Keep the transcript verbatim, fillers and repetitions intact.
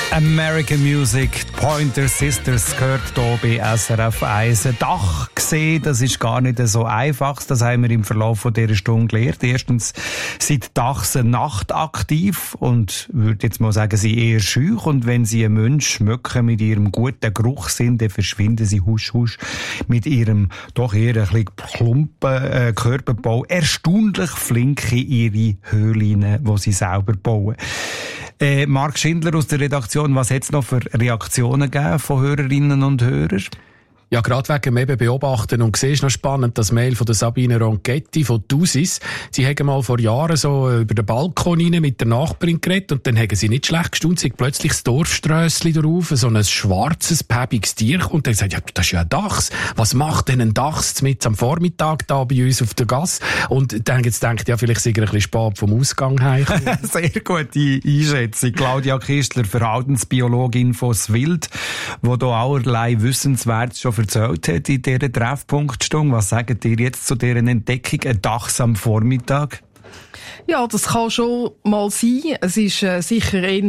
American Music, Pointer Sisters gehört hier bei S R F eins. Ein Dach gesehen, das ist gar nicht so einfach. Das haben wir im Verlauf von dieser Stunde gelernt. Erstens sind Dachse nachtaktiv und würde jetzt mal sagen, sie eher schüch. Und wenn sie einen Menschen schmücken mit ihrem guten Geruchssinn, dann verschwinden sie husch husch mit ihrem doch eher ein bisschen plumpen äh, Körperbau erstaunlich flink in ihre Höhlen, die sie selber bauen. Äh, Marc Schindler aus der Redaktion, was hat es noch für Reaktionen gegeben von Hörerinnen und Hörern? Ja, gerade wegen dem eben Beobachten. Und siehst noch spannend, das Mail von der Sabine Ronchetti von Dusis. Sie haben mal vor Jahren so über den Balkon rein mit der Nachbarin geredet und dann haben sie nicht schlecht gestaunt, sie plötzlich das Dorfströssli drauf, so ein schwarzes, päbiges Tier. Und dann gesagt, ja, das ist ja ein Dachs. Was macht denn ein Dachs mit am Vormittag da bei uns auf der Gasse? Und dann haben sie gedacht, ja, vielleicht sind wir ein bisschen spät vom Ausgang heim. Sehr gute Einschätzung. Claudia Kistler, Verhaltensbiologin von Swild, die hier allerlei Wissenswertes schon erzählt hat in dieser Treffpunktstunde. Was sagt ihr jetzt zu dieser Entdeckung, ein Dachs am Vormittag? Ja, das kann schon mal sein. Es ist äh, sicher eher